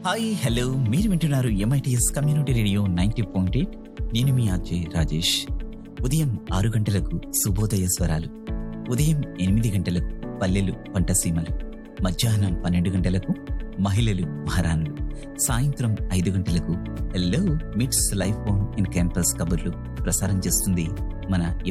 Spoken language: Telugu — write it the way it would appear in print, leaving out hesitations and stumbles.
హాయ్ హలో మీరు వింటున్నారు ఎంఐటిఎస్ కమ్యూనిటీ రేడియో 90.8. నేను మీ ఆర్జే రాజేష్. ఉదయం 6 గంటలకు శుభోదయ స్వరాలు, ఉదయం 8 గంటలకు పల్లెలు పంటసీమలు, మధ్యాహ్నం 12 గంటలకు మహిళలు మహారాణులు, సాయంత్రం 5 గంటలకు హలో మిట్స్ లైఫ్ ఆన్ ఇన్ క్యాంపస్ కబుర్లు ప్రసారం చేస్తుంది మన